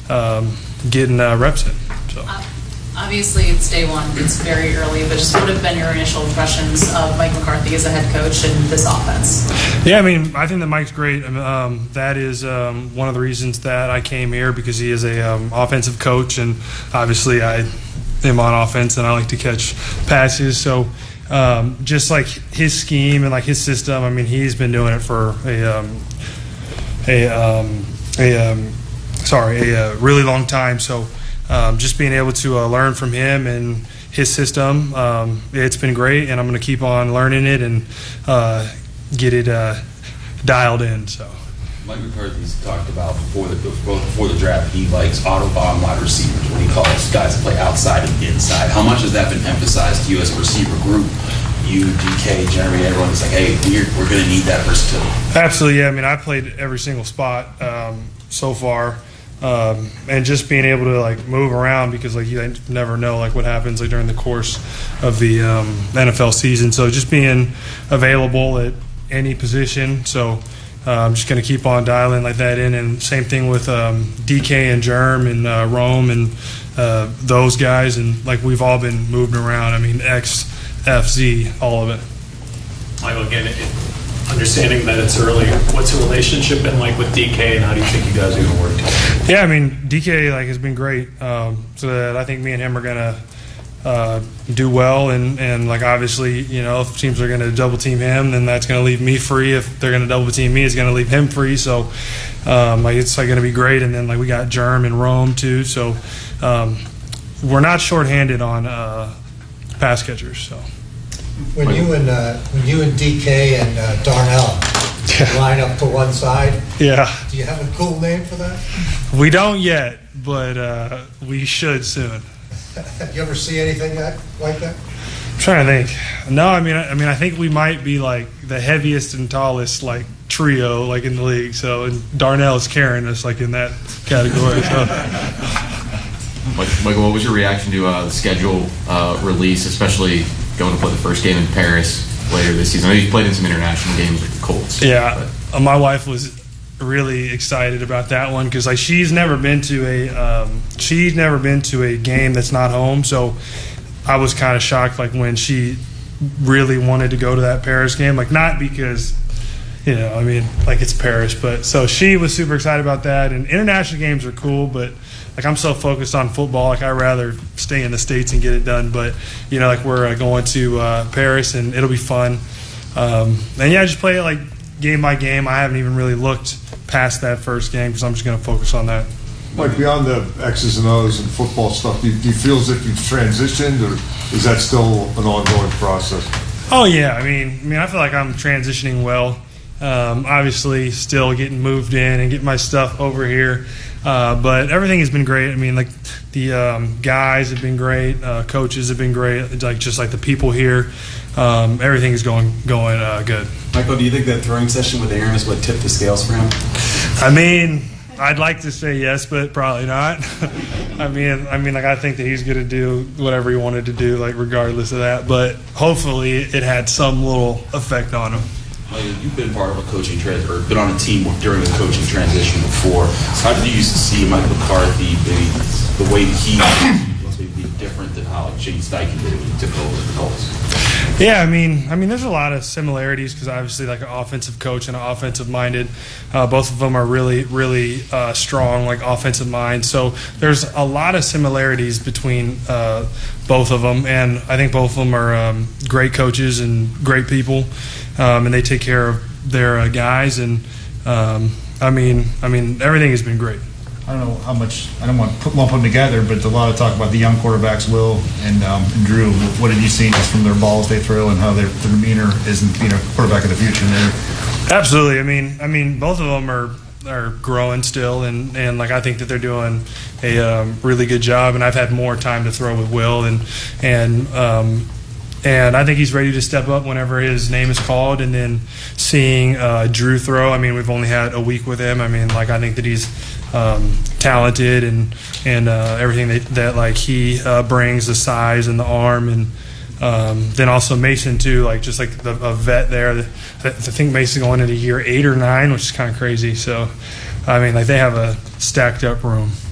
getting reps in. So. Obviously, it's day one. It's very early, but just what have been your initial impressions of Mike McCarthy as a head coach and this offense? Yeah, I mean, I think that Mike's great. That is one of the reasons that I came here, because he is a offensive coach, and obviously I am on offense and I like to catch passes. So just like his scheme and like his system, I mean, he's been doing it for a really long time. So. Just being able to learn from him and his system, it's been great, and I'm going to keep on learning it and get it dialed in. So, Mike McCarthy's talked about before the draft, he likes Autobahn wide receivers when he calls guys to play outside and inside. How much has that been emphasized to you as a receiver group? You, DK, Jeremy, everyone is like, hey, we're going to need that versatility. Absolutely, yeah. I mean, I played every single spot so far. And just being able to like move around, because like you never know like what happens like during the course of the NFL season. So just being available at any position. So I'm just going to keep on dialing like that in. And same thing with DK and Germ and Rome and those guys. And like we've all been moving around. I mean, X, F, Z, all of it. Michael, again, understanding that it's early, what's the relationship been like with DK, and how do you think you guys are going to work together? Yeah, I mean, DK like has been great. So that I think me and him are gonna do well, and like obviously, you know, if teams are gonna double team him, then that's gonna leave me free. If they're gonna double team me, it's gonna leave him free. So like it's like gonna be great. And then like we got Germ and Rome too. So we're not shorthanded on pass catchers. So. When you and DK and Darnell line up to one side, yeah. Do you have a cool name for that? We don't yet, but we should soon. You ever see anything like that? I'm trying to think. No, I mean, I think we might be like the heaviest and tallest like trio like in the league. So and Darnell is carrying us like in that category. So. Michael, what was your reaction to the schedule release, especially going to play the first game in Paris later this season? I know you played in some international games with the Colts. Yeah, my wife was really excited about that one because like she's never been to a game that's not home. So I was kind of shocked like when she really wanted to go to that Paris game, like not because I mean like it's Paris, but so she was super excited about that. And international games are cool, but like I'm so focused on football, like I'd rather stay in the States and get it done. But like we're going to Paris and it'll be fun. And yeah, just play it like game by game. I haven't even really looked past that first game because I'm just going to focus on that. Like beyond the X's and O's and football stuff, do you feel as if you've transitioned, or is that still an ongoing process? Oh yeah, I mean I feel like I'm transitioning well. Obviously, still getting moved in and getting my stuff over here. But everything has been great. I mean, like the guys have been great, coaches have been great. Like just like the people here, everything is going good. Michael, do you think that throwing session with Aaron is what tipped the scales for him? I mean, I'd like to say yes, but probably not. I mean, like I think that he's going to do whatever he wanted to do, like regardless of that. But hopefully, it had some little effect on him. You've been part of a coaching or been on a team during a coaching transition before. So how did you see Mike McCarthy, the way he must be different than how Shane Steichen did it when he took over the Colts? Yeah, I mean, there's a lot of similarities because obviously, like an offensive coach and an offensive minded, both of them are really, really strong, like offensive minds. So there's a lot of similarities between both of them, and I think both of them are great coaches and great people, and they take care of their guys. And I mean, everything has been great. I don't know how much. I don't want to lump them together, but a lot of talk about the young quarterbacks, Will and Drew. What have you seen just from their balls they throw and how their demeanor is in being a quarterback of the future? Absolutely. I mean, both of them are growing still, and like I think that they're doing a really good job. And I've had more time to throw with Will, and I think he's ready to step up whenever his name is called. And then seeing Drew throw, I mean, we've only had a week with him. I mean, like I think that he's talented and everything that like he brings, the size and the arm, and then also Mason too, like just like a vet there. I think Mason going into year 8 or 9, which is kind of crazy. So, I mean, like they have a stacked up room.